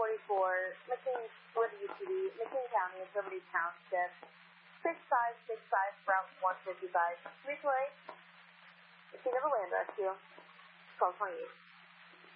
McKean, with UTV, McKean County, Liberty Township, 6565, Route 155, 328. If you never land rescue, call 28.